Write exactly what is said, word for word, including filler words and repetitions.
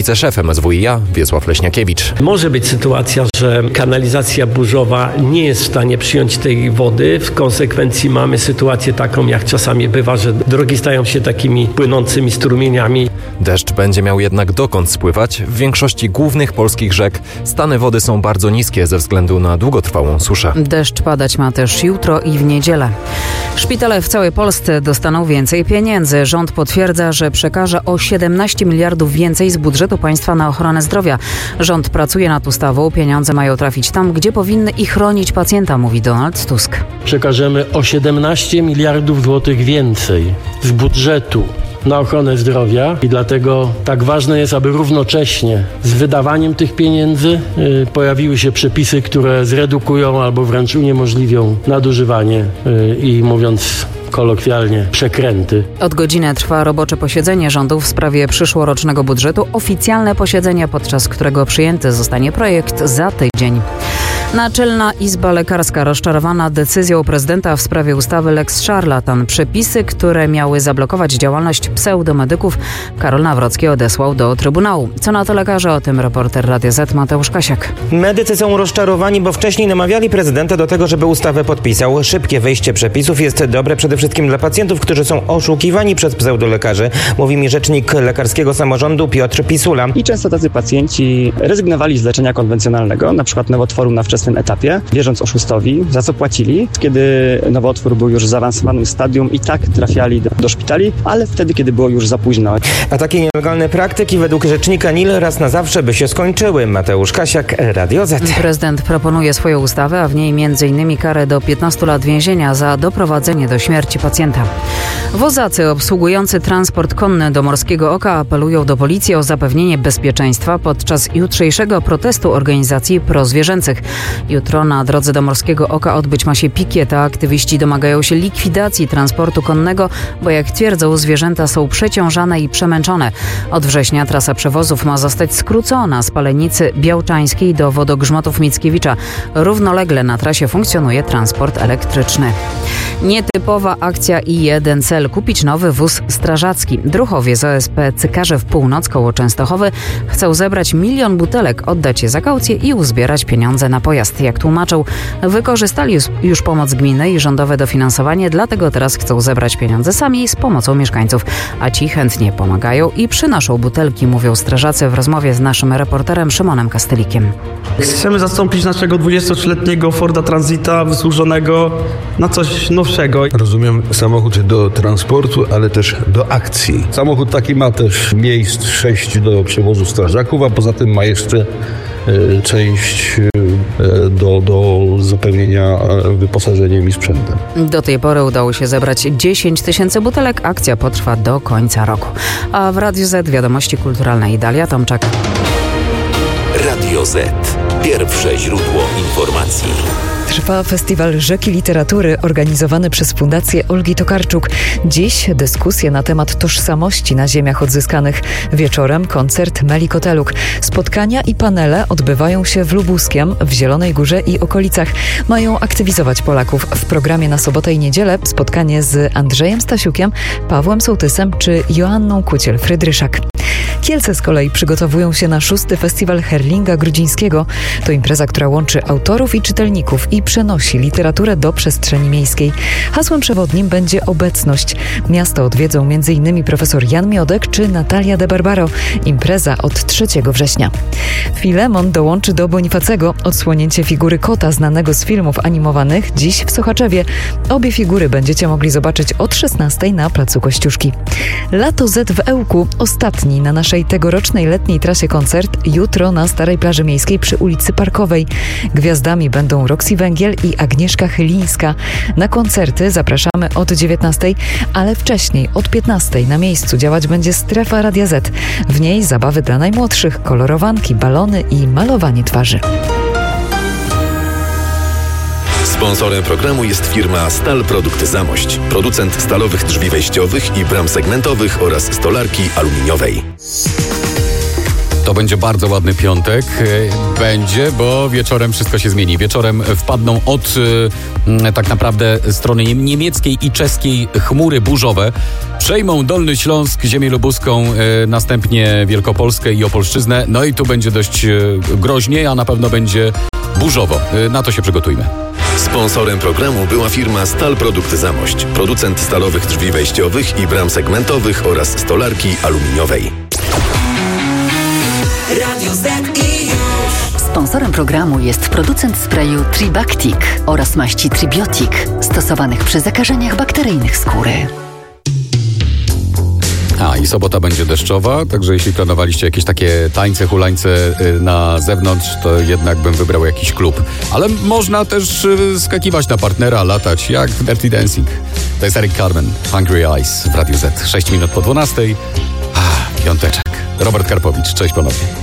Wiceszef M S W i A Wiesław Leśniakiewicz. Może być sytuacja, że kanalizacja burzowa nie jest w stanie przyjąć tej wody. W konsekwencji mamy sytuację taką, jak czasami bywa, że drogi stają się takimi płynącymi strumieniami. Deszcz będzie miał jednak dokąd spływać. W większości głównych polskich rzek stany wody są bardzo niskie ze względu na długotrwałą suszę. Deszcz padać ma też jutro i w niedzielę. Szpitale w całej Polsce dostaną więcej pieniędzy. Rząd potwierdza, że przekaże o siedemnaście miliardów więcej z budżetu państwa na ochronę zdrowia. Rząd pracuje nad ustawą. Pieniądze mają trafić tam, gdzie powinny i chronić pacjenta, mówi Donald Tusk. Przekażemy o siedemnaście miliardów złotych więcej z budżetu na ochronę zdrowia i dlatego tak ważne jest, aby równocześnie z wydawaniem tych pieniędzy y, pojawiły się przepisy, które zredukują albo wręcz uniemożliwią nadużywanie y, i mówiąc kolokwialnie przekręty. Od godziny trwa robocze posiedzenie rządu w sprawie przyszłorocznego budżetu. Oficjalne posiedzenie, podczas którego przyjęty zostanie projekt za tydzień. Naczelna Izba Lekarska rozczarowana decyzją prezydenta w sprawie ustawy Lex Szarlatan. Przepisy, które miały zablokować działalność pseudomedyków, Karol Nawrocki odesłał do Trybunału. Co na to lekarze? O tym reporter Radia Z Mateusz Kasiak. Medycy są rozczarowani, bo wcześniej namawiali prezydenta do tego, żeby ustawę podpisał. Szybkie wejście przepisów jest dobre przede wszystkim dla pacjentów, którzy są oszukiwani przez pseudolekarzy, mówi mi rzecznik lekarskiego samorządu Piotr Pisula. I często tacy pacjenci rezygnowali z leczenia konwencjonalnego, na przykład nowotworu na wczesnym etapie, wierząc oszustowi, za co płacili. Kiedy nowotwór był już w zaawansowanym stadium, i tak trafiali do, do szpitali, ale wtedy, kiedy było już za późno. A takie nielegalne praktyki według rzecznika N I L raz na zawsze by się skończyły. Mateusz Kasiak, Radio Z. Prezydent proponuje swoją ustawę, a w niej między innymi karę do piętnastu lat więzienia za doprowadzenie do śmierci pacjenta. Wozacy obsługujący transport konny do Morskiego Oka apelują do policji o zapewnienie bezpieczeństwa podczas jutrzejszego protestu organizacji prozwierzęcych. Jutro na drodze do Morskiego Oka odbyć ma się pikiet, a aktywiści domagają się likwidacji transportu konnego, bo jak twierdzą, zwierzęta są przeciążane i przemęczone. Od września trasa przewozów ma zostać skrócona z Palenicy Białczańskiej do Wodogrzmotów Mickiewicza. Równolegle na trasie funkcjonuje transport elektryczny. Nietypowa akcja i jeden cel. Kupić nowy wóz strażacki. Druhowie z O S P Cykarzew Północ koło Częstochowy chcą zebrać milion butelek, oddać je za kaucję i uzbierać pieniądze na pojazd. Jak tłumaczą, wykorzystali już pomoc gminy i rządowe dofinansowanie, dlatego teraz chcą zebrać pieniądze sami z pomocą mieszkańców. A ci chętnie pomagają i przynoszą butelki, mówią strażacy w rozmowie z naszym reporterem Szymonem Kastylikiem. Chcemy zastąpić naszego dwudziestotrzyletniego Forda Transita wysłużonego na coś nowszego. Rozumiem samochód do transportu, ale też do akcji. Samochód taki ma też miejsc sześć do przewozu strażaków, a poza tym ma jeszcze e, część e, do, do zapewnienia wyposażeniem i sprzętem. Do tej pory udało się zebrać dziesięć tysięcy butelek. Akcja potrwa do końca roku. A w Radiu Z wiadomości kulturalne i Dalia Tomczak. Radio Z. Pierwsze źródło informacji. Trwa Festiwal Rzeki Literatury organizowany przez Fundację Olgi Tokarczuk. Dziś dyskusje na temat tożsamości na ziemiach odzyskanych. Wieczorem koncert Meli Koteluk. Spotkania i panele odbywają się w Lubuskiem, w Zielonej Górze i okolicach. Mają aktywizować Polaków. W programie na sobotę i niedzielę spotkanie z Andrzejem Stasiukiem, Pawłem Sołtysem czy Joanną Kuciel-Frydryszak. Kielce z kolei przygotowują się na szósty Festiwal Herlinga Grudzińskiego. To impreza, która łączy autorów i czytelników i przenosi literaturę do przestrzeni miejskiej. Hasłem przewodnim będzie obecność. Miasto odwiedzą między innymi profesor Jan Miodek czy Natalia de Barbaro. Impreza od trzeciego września. Filemon dołączy do Bonifacego. Odsłonięcie figury kota znanego z filmów animowanych dziś w Sochaczewie. Obie figury będziecie mogli zobaczyć od szesnastej na placu Kościuszki. Lato Z w Ełku. Ostatni na naszej tegorocznej letniej trasie koncert jutro na Starej Plaży Miejskiej przy ulicy Parkowej. Gwiazdami będą Roxy Węgiel i Agnieszka Chylińska. Na koncerty zapraszamy od dziewiętnastej, ale wcześniej od piętnastej na miejscu działać będzie strefa Radia Z. W niej zabawy dla najmłodszych, kolorowanki, balony i malowanie twarzy. Sponsorem programu jest firma Stal Produkt Zamość, producent stalowych drzwi wejściowych i bram segmentowych oraz stolarki aluminiowej. to będzie bardzo ładny piątek. Będzie, bo wieczorem wszystko się zmieni. Wieczorem wpadną od tak naprawdę strony niemieckiej i czeskiej chmury burzowe. Przejmą Dolny Śląsk, ziemię lubuską, następnie Wielkopolskę i Opolszczyznę. No i tu będzie dość groźnie, a na pewno będzie burzowo. Na to się przygotujmy. Sponsorem programu była firma Stal Produkt Zamość. Producent stalowych drzwi wejściowych i bram segmentowych oraz stolarki aluminiowej. Radio Z i już. Sponsorem programu jest producent sprayu Tribactic oraz maści Tribiotic, stosowanych przy zakażeniach bakteryjnych skóry. A i sobota będzie deszczowa, także jeśli planowaliście jakieś takie tańce, hulańce na zewnątrz, to jednak bym wybrał jakiś klub. Ale można też skakiwać na partnera, latać jak w Dirty Dancing. To jest Eric Carmen, Hungry Eyes w Radiu Z. sześć minut po dwunastej. Ah, piąteczek. Robert Karpowicz, cześć ponownie.